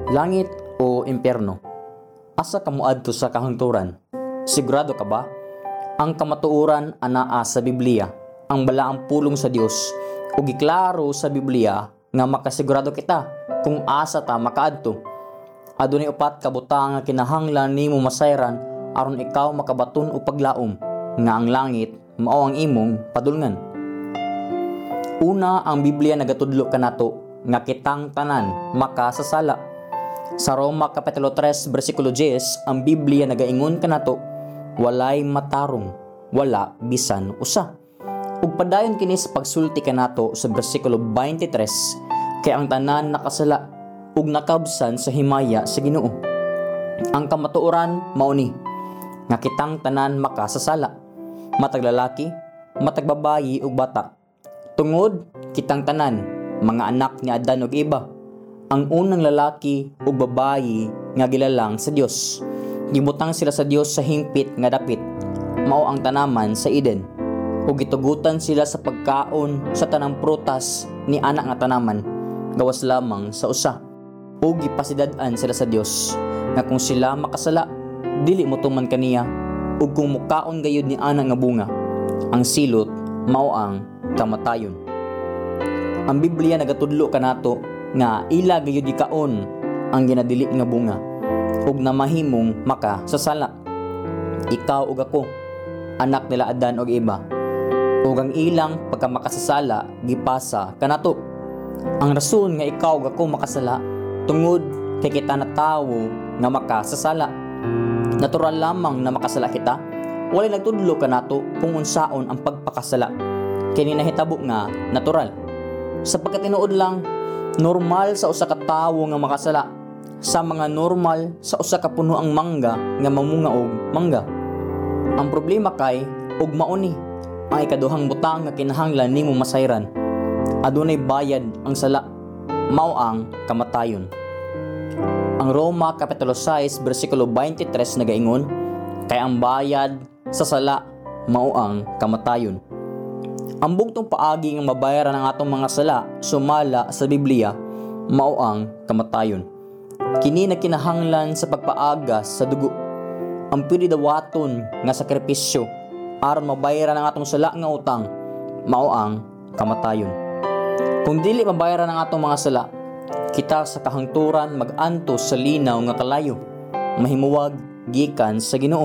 Langit o impyerno? Asa ka moadto sa kahangturan? Sigurado ka ba? Ang kamatuoran anaa sa Biblia, ang balaang pulong sa Dios, ug giklaro sa Biblia nga makasigurado kita kung asa ta makaadto. Adunay upat ka butang nga kinahanglan nimo masayran aron ikaw makabaton og paglaom nga ang langit mao ang imong padulngan. Una, ang Biblia nagatudlo kanato nga kitang tanan makasasala. Sa Roma Kapitulo 3 versikulo 10, ang Biblia nagaingon kanato, walay matarong, wala bisan usa. Ug padayon kini sa pagsulti kanato sa bersikulo 23, kay ang tanan nakasala ug nakabsan sa himaya sa Ginoo. Ang kamatuoran mao ni nga kitang tanan makasasala, matag lalaki, matag babayi ug bata. Tungod kitang tanan mga anak ni Adan ug Eva. Ang unang lalaki ug babayi nga gilalang sa Dios. Gibutang sila sa Dios sa hingpit nga dapit, mao ang tanaman sa Eden. Ug gitugutan sila sa pagkaon sa tanang prutas ni anak nga tanaman, gawas lamang sa usa. Ug gipasidad-an sila sa Dios nga kung sila makasala, dili motuman kaniya, ug kung mukaon gayud ni anak nga bunga, ang silot mao ang kamatayon. Ang Biblia nagatudlo kanato nga ila gayud gikaon ang ginadili nga bunga ug namahimong makasasala. Ikaw ug ako, anak nila Adan ug Eva, ug ang ilang pagkamakasasala gipasa kanato. Ang rason nga ikaw ug ako makasala tungod kay kita na tawo nga makasasala. Natural lamang na makasala kita. Walay nagtudlo kanato kung unsaon ang pagpakasala. Kini nahitabo nga natural. Sapagkat tinuod lang normal sa usa ka tawo nga makasala, sa mga normal sa usa ka puno ang mangga nga mamunga og mangga. Ang problema kay ug mao ni ang ikaduhang butang nga kinahanglan nimo masayran. Adunay bayad ang sala, mao ang kamatayon. Ang Roma Kapitulo 6 versikulo 23 nagaingon, kay ang bayad sa sala mao ang kamatayon. Ang bugtong paagi nga mabayaran ang atong mga sala sumala sa Biblia mao ang kamatayon. Kini na kinahanglan sa pagpaagas sa dugo. Ang pwede dawaton nga sakripisyo aron mabayaran ang atong sala nga utang mao ang kamatayon. Kung dili mabayaran ang atong mga sala, kita sa kahangturan mag-antos sa linaw nga kalayo, mahimuwag gikan sa Ginoo.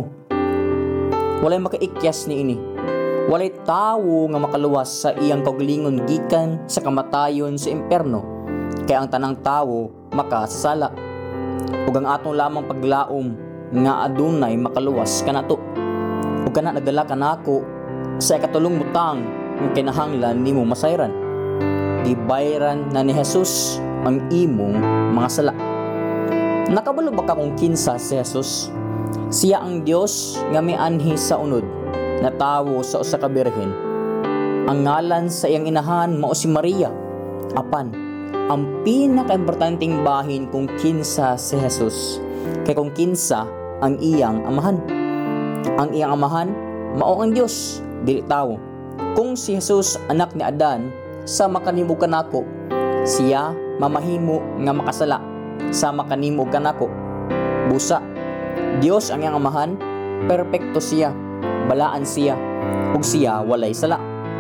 Walay makaikyas niini. Walay tawo nga makaluwas sa iyang kaugalingon gikan sa kamatayon sa impyerno, kay ang tanang tawo makasasala. Ug ang atong lamang paglaom nga adunay makaluwas kanato. Ug kana nagdala kanako sa ikatulong butang nga kinahanglan nimo masayran. Gibayran na ni Jesus ang imong mga sala. Nakabalo ba ka kung kinsa si Jesus? Siya ang Dios nga may anhi sa unod, na tawo sa usa ka birhen. Ang ngalan sa iyang inahan mao si Maria. Apan, ang pinakaimportanteng bahin kung kinsa si Jesus, kay kung kinsa ang iyang amahan. Ang iyang amahan mao ang Dios, dili tawo. Kung si Jesus anak ni Adan, sama kanimo kanako, siya mamahimo nga makasala, sama kanimo kanako. Busa, Dios ang iyang amahan, perpekto siya, balaan siya, ug siya walay sala.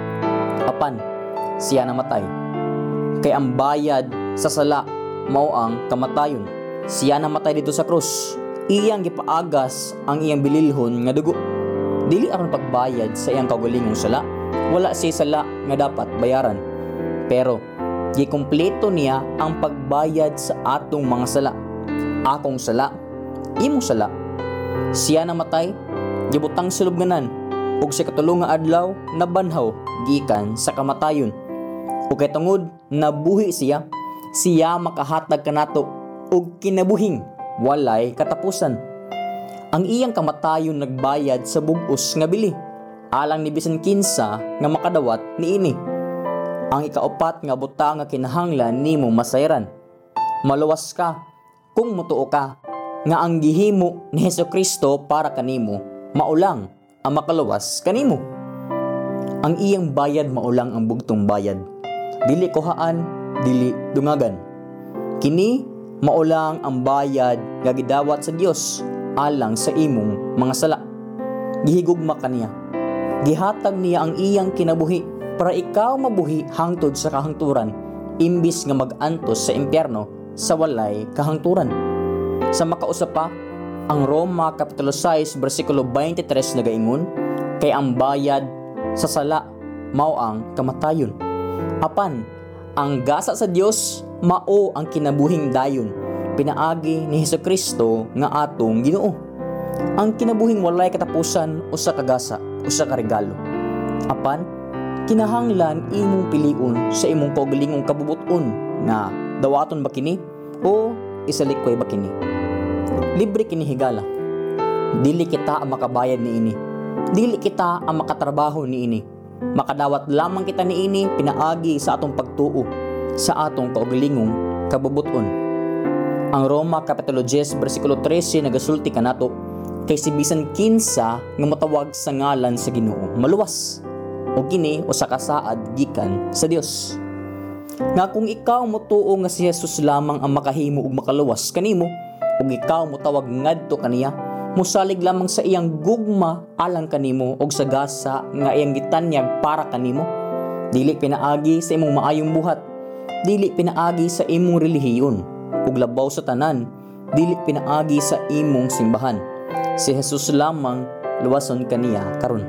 Apan, siya namatay. Kay ang bayad sa sala mao ang kamatayon. Siya namatay dito sa krus. Iyang gipaagas ang iyang bililhon nga dugo. Dili aron pagbayad sa iyang kaugalingong sala, wala siya sala nga dapat bayaran. Pero gikumpleto niya ang pagbayad sa atong mga sala. Akong sala, imong sala. Siya namatay, gibutang sa lubnganan, ug sa katulong nga adlaw nabanhaw gikan sa kamatayon. Ug kay tungod nabuhi siya, siya makahatag kanato og kinabuhing walay katapusan. Ang iyang kamatayon nagbayad sa bug-os nga bili, alang ni bisan kinsa nga makadawat niini. Ang ikaupat nga butang nga kinahanglan nimo masayran. Maluwas ka kung mutuo ka nga ang gihimo ni Hesukristo para kanimo maulang ang makaluwas kanimo. Ang iyang bayad maulang ang bugtong bayad. Dili kuhaan, dili dungagan. Kini Maulang ang bayad nga gidawat sa Dios alang sa imong mga sala. Gihigugma kaniya. Gihatag niya ang iyang kinabuhi para ikaw mabuhi hangtod sa kahangturan, imbis nga mag-antos sa impyerno sa walay kahangturan. Sa makausap pa, ang Roma Kapitulo 6 versikulo 23 nagaingon, kay ang bayad sa sala mao ang kamatayon. Apan ang gasa sa Dios mao ang kinabuhing dayon, pinaagi ni Hesukristo nga atong Ginoo. Ang kinabuhing walay katapusan usa ka gasa, usa ka regalo. Apan kinahanglan imong piliun sa imong kaugalingong kabubuton nga dawaton ba kini o isalikoy ba kini. Libre kini higala. Dili kita ang makabayad niini. Dili kita ang makatrabaho niini. Makadawat lamang kita niini pinaagi sa atong pagtuo sa atong kaugalingong kabubuton. Ang Roma Kapitulo 10 versikulo 13 nagasulti kanato, kay si bisan kinsa nga matawag sa ngalan sa Ginoo maluwas, o kini usa ka saad gikan sa Dios. Nga kung ikaw motuo nga si Jesus lamang ang makahimo ug makaluwas kanimo, ug ikaw motawag ngadto kaniya, musalig lamang sa iyang gugma alang kanimo ug sa gasa nga iyang gitanyag para kanimo. Dili pinaagi sa imong maayong buhat, dili pinaagi sa imong relihiyon, ug labaw sa tanan, dili pinaagi sa imong simbahan. Si Jesus lamang luwason kaniya karon.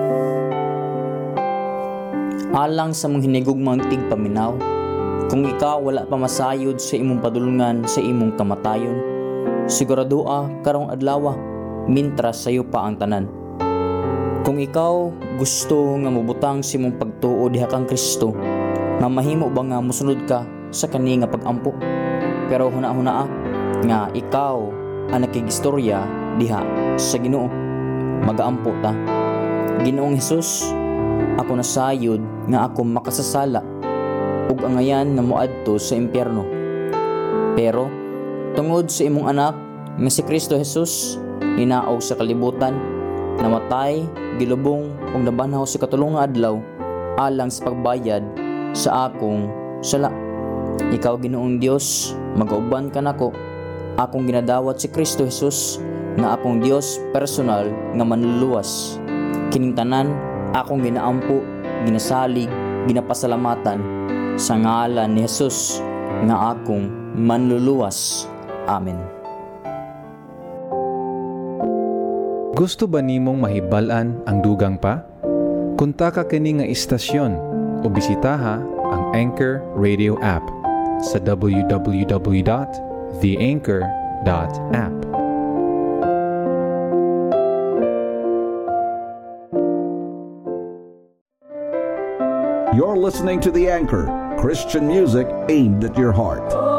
Alang sa mong hinigugmang tigpaminaw, kung ikaw wala pa masayod sa imong padulungan sa imong kamatayon, siguradoa karong adlaw mintras sayo pa ang tanan. Kung ikaw gusto nga mubutang sa imong pagtuo diha kang Kristo, nga mahimo ba nga mosunod ka sa kani nga pag-ampo? Pero huna-hunaa nga ikaw ang nakigistorya diha sa Ginoo, magaampo ta. Ginoong Hesus, ako nasayod nga ako makasasala ug angayan na moadto sa impyerno. Pero tungod sa imong anak nga si Kristo Jesus, hinaog sa kalibutan, namatay, gilubong ug nabanhaw sa katulong nga adlaw alang sa pagbayad sa akong sala. Ikaw Ginoong Dios, magauban ka nako. Akong ginadawat si Kristo Jesus nga akong Dios personal nga manluluwas. Kining tanan akong ginaampo, ginasalig, ginapasalamatan sa ngalan ni Jesus nga akong manluluwas. Amen. Gusto ba nimong mahibal-an ang dugang pa? Kunta ka kini nga istasyon o bisitaha ang Anchor Radio app sa www.theanchor.app. You're listening to The Anchor, Christian music aimed at your heart.